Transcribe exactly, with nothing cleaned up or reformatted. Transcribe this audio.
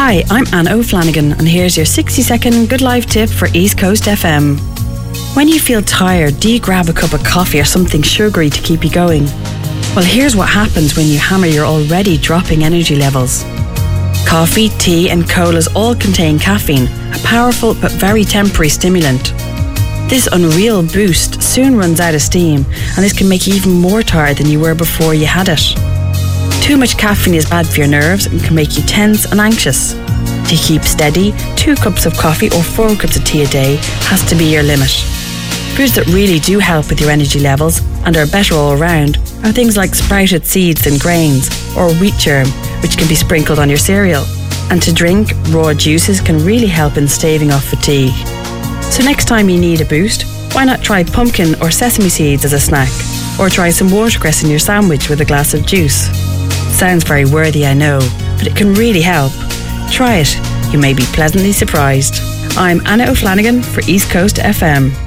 Hi, I'm Anna O'Flanagan, and here's your sixty second Good Life tip for East Coast F M. When you feel tired, do you grab a cup of coffee or something sugary to keep you going? Well, here's what happens when you hammer your already dropping energy levels. Coffee, tea and colas all contain caffeine, a powerful but very temporary stimulant. This unreal boost soon runs out of steam, and this can make you even more tired than you were before you had it. Too much caffeine is bad for your nerves and can make you tense and anxious. To keep steady, two cups of coffee or four cups of tea a day has to be your limit. Foods that really do help with your energy levels and are better all around are things like sprouted seeds and grains, or wheat germ, which can be sprinkled on your cereal. And to drink, raw juices can really help in staving off fatigue. So next time you need a boost, why not try pumpkin or sesame seeds as a snack? Or try some watercress in your sandwich with a glass of juice. Sounds very worthy, I know, but it can really help. Try it. You may be pleasantly surprised. I'm Anna O'Flanagan for East Coast F M.